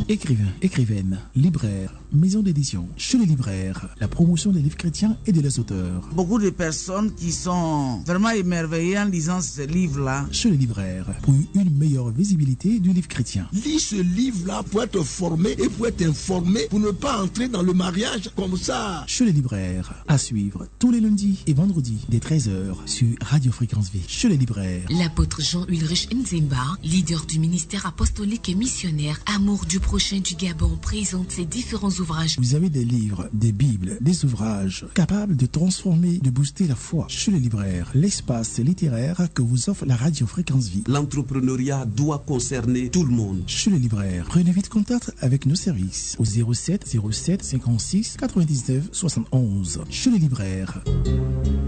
Écrivains, écrivaines, libraires, maisons d'édition, chez les libraires, la promotion des livres chrétiens et de leurs auteurs. Beaucoup de personnes qui sont vraiment émerveillées en lisant ce livre-là. Chez les libraires, pour une meilleure visibilité du livre chrétien. Lis ce livre-là pour être formé et pour être informé, pour ne pas entrer dans le mariage comme ça. Chez les libraires, à suivre tous les lundis et vendredis dès 13h sur Radio Fréquence V. Chez les libraires. L'apôtre Jean-Ulrich Nzimba, leader du ministère apostolique et missionnaire Amour du prochain du Gabon, présente ses différents ouvrages. Vous avez des livres, des bibles, des ouvrages capables de transformer, de booster la foi. Chez les libraires, l'espace littéraire que vous offre la Radio Fréquence Vie. L'entrepreneuriat doit concerner tout le monde. Chez les libraires, prenez vite contact avec nos services au 07 56 99 71. Chez les libraires.